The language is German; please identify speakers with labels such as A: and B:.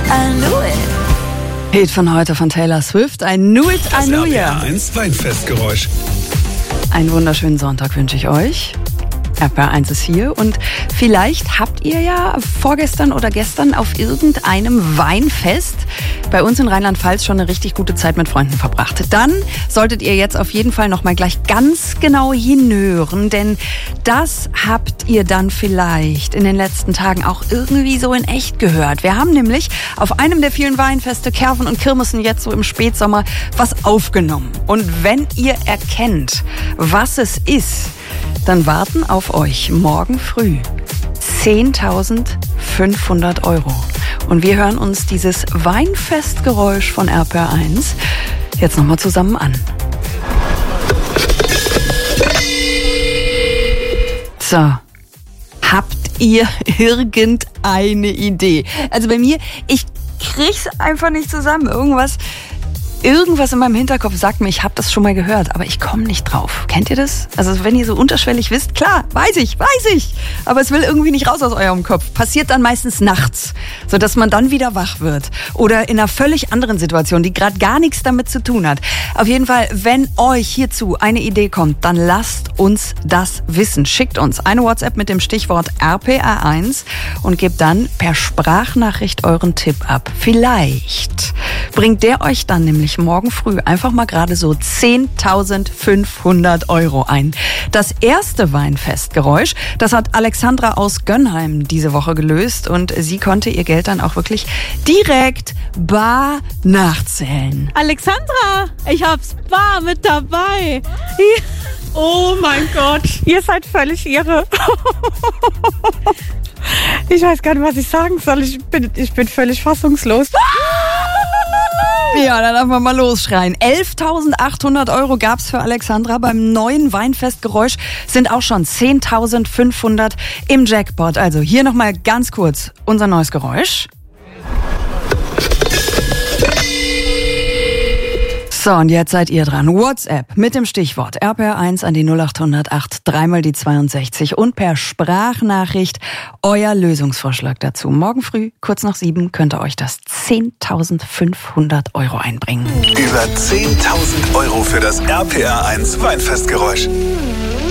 A: I knew it.
B: Hit von heute von Taylor Swift. I knew it, I knew ya.
C: RPR1 Weinfestgeräusch.
B: Einen wunderschönen Sonntag wünsche ich euch. RPR1 ist hier und vielleicht habt ihr ja vorgestern oder gestern auf irgendeinem Weinfest bei uns in Rheinland-Pfalz schon eine richtig gute Zeit mit Freunden verbracht. Dann solltet ihr jetzt auf jeden Fall noch mal gleich ganz genau hinhören, denn das habt ihr dann vielleicht in den letzten Tagen auch irgendwie so in echt gehört. Wir haben nämlich auf einem der vielen Weinfeste, Kerven und Kirmessen jetzt so im Spätsommer was aufgenommen. Und wenn ihr erkennt, was es ist, dann warten auf euch morgen früh 10.500 Euro. Und wir hören uns dieses Weinfestgeräusch von RPR1 jetzt nochmal zusammen an. So, habt ihr irgendeine Idee? Also bei mir, ich krieg's einfach nicht zusammen. Irgendwas in meinem Hinterkopf sagt mir, ich habe das schon mal gehört, aber ich komme nicht drauf. Kennt ihr das? Also wenn ihr so unterschwellig wisst, klar, weiß ich. Aber es will irgendwie nicht raus aus eurem Kopf. Passiert dann meistens nachts, sodass man dann wieder wach wird. Oder in einer völlig anderen Situation, die gerade gar nichts damit zu tun hat. Auf jeden Fall, wenn euch hierzu eine Idee kommt, dann lasst uns das wissen. Schickt uns eine WhatsApp mit dem Stichwort RPR1 und gebt dann per Sprachnachricht euren Tipp ab. Vielleicht bringt der euch dann nämlich morgen früh einfach mal gerade so 10.500 Euro ein. Das erste Weinfestgeräusch, das hat Alexandra aus Gönnheim diese Woche gelöst und sie konnte ihr Geld dann auch wirklich direkt bar nachzählen.
D: Alexandra, ich hab's bar mit dabei. Oh mein Gott, ihr seid völlig irre. Ich weiß gar nicht, was ich sagen soll. Ich bin völlig fassungslos.
B: Ja, dann darf man mal losschreien. 11.800 Euro gab's für Alexandra. Beim neuen Weinfestgeräusch sind auch schon 10.500 im Jackpot. Also hier nochmal ganz kurz unser neues Geräusch. So, und jetzt seid ihr dran. WhatsApp mit dem Stichwort RPR1 an die 0808 3 die 62 und per Sprachnachricht euer Lösungsvorschlag dazu. Morgen früh, kurz nach 7, könnt ihr euch das 10.500 Euro einbringen.
C: Über 10.000 Euro für das RPR1 Weinfestgeräusch.